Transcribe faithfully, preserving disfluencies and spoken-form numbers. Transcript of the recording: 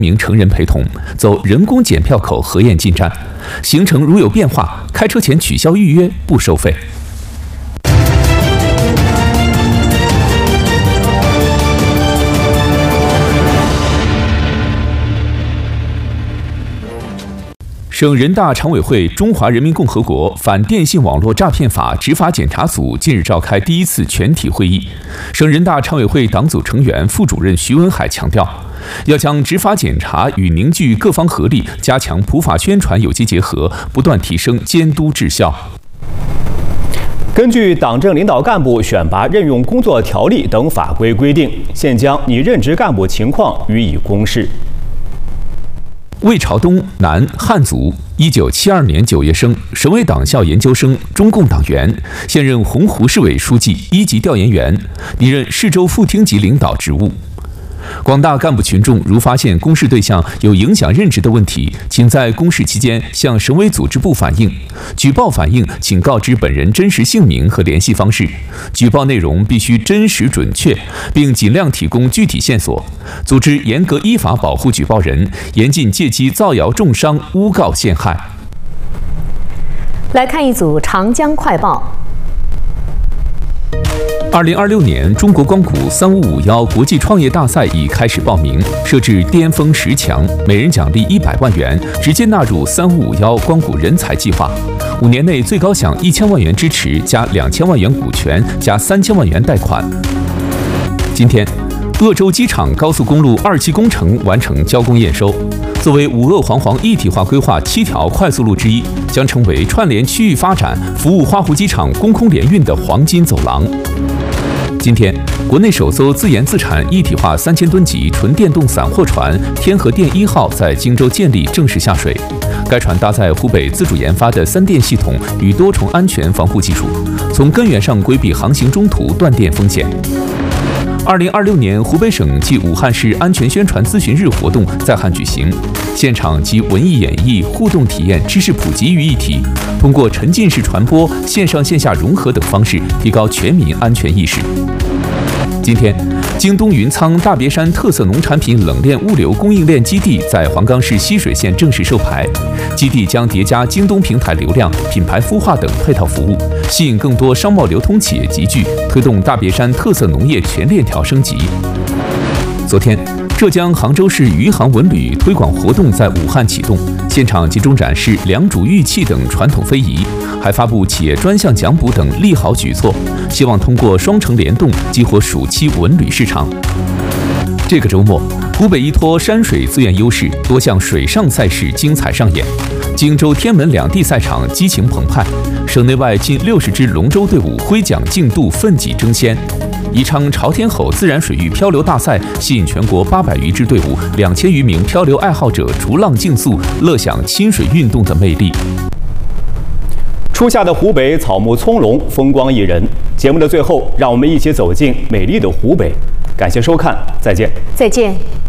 名成人陪同，走人工检票口核验进站。行程如有变化，开车前取消预约，不收费。省人大常委会中华人民共和国反电信网络诈骗法执法检查组近日召开第一次全体会议。省人大常委会党组成员、副主任徐文海强调，要将执法检查与凝聚各方合力，加强普法宣传有机结合，不断提升监督质效。 根据党政领导干部选拔任用工作条例等法规规定，现将拟任职干部情况予以公示。 魏朝东，男，汉族，一九七二年九月生，省委党校研究生，中共党员，现任洪湖市委书记、一级调研员，拟任市州副厅级领导职务。广大干部群众如发现公示对象有影响任职的问题，请在公示期间向省委组织部反映。举报反映请告知本人真实姓名和联系方式，举报内容必须真实准确，并尽量提供具体线索。组织严格依法保护举报人，严禁借机造谣重伤、诬告陷害。 来看一组长江快报。 二零二六年中国光谷三五五幺国际创业大赛已开始报名，设置巅峰十强，每人奖励一百万元，直接纳入三五五幺光谷人才计划。五年内最高享一千万元支持，加两千万元股权，加三千万元贷款。今天，鄂州机场高速公路二期工程完成交工验收。作为五鄂黄黄一体化规划七条快速路之一，将成为串联区域发展、服务花湖机场公空联运的黄金走廊。今天，国内首艘自研自产一体化三千吨级纯电动散货船“天河电一号”在荆州建立正式下水。该船搭载湖北自主研发的三电系统与多重安全防护技术，从根源上规避航行中途断电风险。二零二六年湖北省暨武汉市安全宣传咨询日活动在汉举行，现场集文艺演绎、互动体验、知识普及于一体，通过沉浸式传播、线上线下融合等方式，提高全民安全意识。今天，京东云仓大别山特色农产品冷链物流供应链基地在黄冈市浠水县正式授牌。基地将叠加京东平台流量、品牌孵化等配套服务，吸引更多商贸流通企业集聚，推动大别山特色农业全链条升级。昨天，浙江杭州市余杭文旅推广活动在武汉启动，现场集中展示良渚玉器等传统非遗，还发布企业专项奖补等利好举措，希望通过双城联动激活暑期文旅市场。这个周末，湖北依托山水资源优势，多项水上赛事精彩上演。荆州、天门两地赛场激情澎湃，省内外近六十支龙舟队伍挥桨竞渡，奋起争先。宜昌朝天吼自然水域漂流大赛吸引全国八百余支队伍、两千余名漂流爱好者逐浪竞速，乐享亲水运动的魅力。 初夏的湖北草木葱茏，风光宜人。节目的最后，让我们一起走进美丽的湖北。感谢收看，再见。 再见。